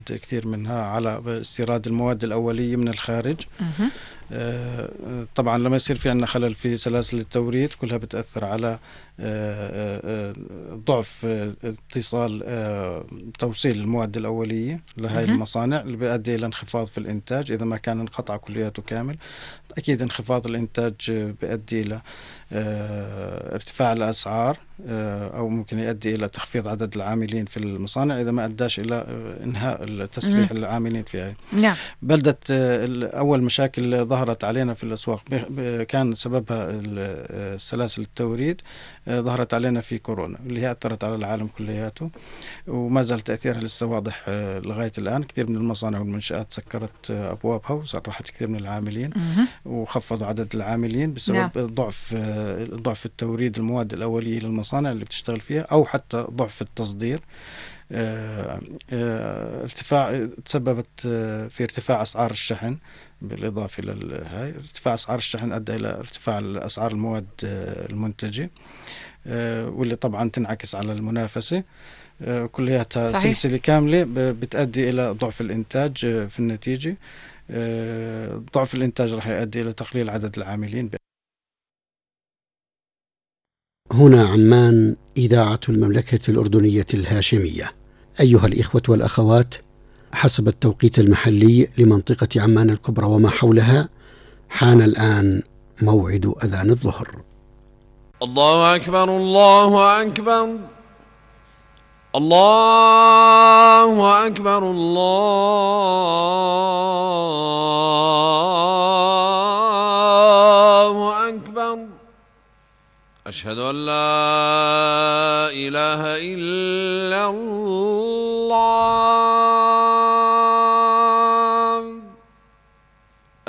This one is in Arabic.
كثير منها على استيراد المواد الأولية من الخارج. طبعا لما يصير في عندنا خلل في سلاسل التوريد كلها بتأثر على ضعف اتصال توصيل المواد الأولية لهذه المصانع، اللي بيؤدي إلى انخفاض في الإنتاج. إذا ما كان انقطع كلياته كامل أكيد انخفاض الإنتاج بيؤدي إلى ارتفاع الأسعار، أو ممكن يؤدي إلى تخفيض عدد العاملين في المصانع إذا ما أداش إلى إنهاء التسريح العاملين فيها. نعم. بلدة أول مشاكل ظهرت علينا في الأسواق كان سببها سلاسل التوريد، ظهرت علينا في كورونا اللي هي أثرت على العالم كلياته، وما زال تأثيرها لسه واضح لغاية الآن. كثير من المصانع والمنشآت سكرت أبوابها وسرحت كثير من العاملين وخفضوا عدد العاملين بسبب ضعف التوريد المواد الأولية للمصانع اللي بتشتغل فيها، أو حتى ضعف التصدير. ارتفاع تسببت في ارتفاع أسعار الشحن، بالإضافة لهاي ارتفاع أسعار الشحن أدى إلى ارتفاع أسعار المواد المنتجة، واللي طبعا تنعكس على المنافسة. كلياتها سلسلة كاملة بتؤدي إلى ضعف الإنتاج في النتيجة. ضعف الإنتاج رح يؤدي إلى تقليل عدد العاملين. هنا عمان، إذاعة المملكة الأردنية الهاشمية. أيها الإخوة والأخوات، حسب التوقيت المحلي لمنطقة عمان الكبرى وما حولها، حان الآن موعد أذان الظهر. الله أكبر الله أكبر الله أكبر الله أكبر. أشهد أن لا إله إلا الله.